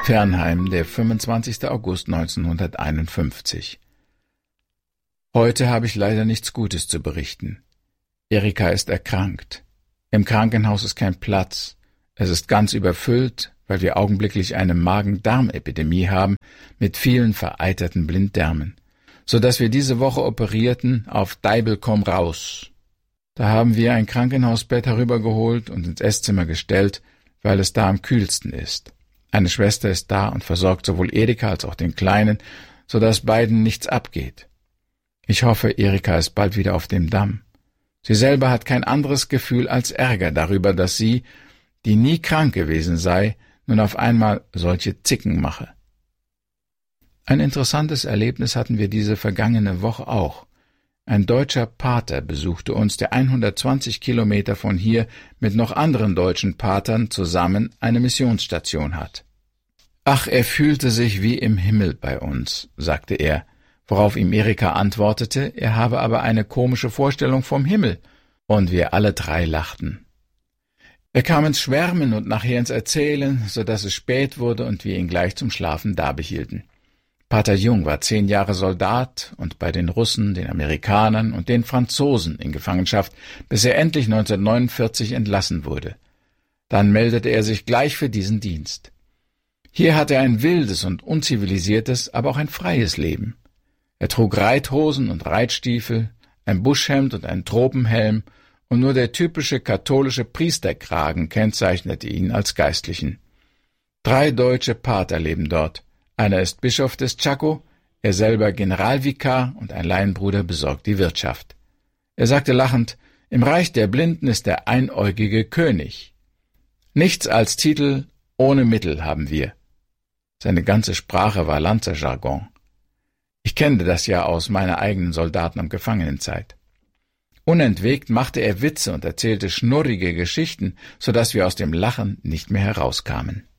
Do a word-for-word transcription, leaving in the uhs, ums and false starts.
Fernheim, der fünfundzwanzigster August neunzehnhunderteinundfünfzig. Heute habe ich leider nichts Gutes zu berichten. Erika ist erkrankt. Im Krankenhaus ist kein Platz. Es ist ganz überfüllt, weil wir augenblicklich eine Magen-Darm-Epidemie haben mit vielen vereiterten Blinddarmen, so dass wir diese Woche operierten auf Deibel komm raus. Da haben wir ein Krankenhausbett herübergeholt und ins Esszimmer gestellt, weil es da am kühlsten ist. Eine Schwester ist da und versorgt sowohl Erika als auch den Kleinen, so dass beiden nichts abgeht. Ich hoffe, Erika ist bald wieder auf dem Damm. Sie selber hat kein anderes Gefühl als Ärger darüber, dass sie, die nie krank gewesen sei, nun auf einmal solche Zicken mache. Ein interessantes Erlebnis hatten wir diese vergangene Woche auch. Ein deutscher Pater besuchte uns, der hundertzwanzig Kilometer von hier mit noch anderen deutschen Patern zusammen eine Missionsstation hat. »Ach, er fühlte sich wie im Himmel bei uns«, sagte er, worauf ihm Erika antwortete, er habe aber eine komische Vorstellung vom Himmel, und wir alle drei lachten. Er kam ins Schwärmen und nachher ins Erzählen, so dass es spät wurde und wir ihn gleich zum Schlafen dabehielten. Pater Jung war zehn Jahre Soldat und bei den Russen, den Amerikanern und den Franzosen in Gefangenschaft, bis er endlich neunzehnhundertneunundvierzig entlassen wurde. Dann meldete er sich gleich für diesen Dienst. Hier hatte er ein wildes und unzivilisiertes, aber auch ein freies Leben. Er trug Reithosen und Reitstiefel, ein Buschhemd und einen Tropenhelm, und nur der typische katholische Priesterkragen kennzeichnete ihn als Geistlichen. Drei deutsche Pater leben dort. Einer ist Bischof des Chaco, er selber Generalvikar und ein Laienbruder besorgt die Wirtschaft. Er sagte lachend, im Reich der Blinden ist der einäugige König. Nichts als Titel, ohne Mittel haben wir. Seine ganze Sprache war Lanzerjargon. Ich kennte das ja aus meiner eigenen Soldaten- und Gefangenenzeit. Unentwegt machte er Witze und erzählte schnurrige Geschichten, so dass wir aus dem Lachen nicht mehr herauskamen.